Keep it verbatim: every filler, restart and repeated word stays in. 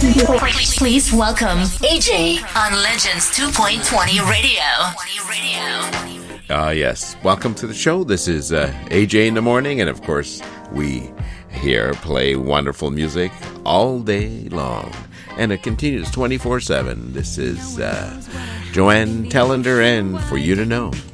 Please, please welcome A J on Legends two point twenty Radio. Ah, uh, yes. Welcome to the show. This is uh, A J in the morning, and of course, we here play wonderful music all day long. And it continues twenty-four seven. This is uh, Joanne Tellender, and For You to Know.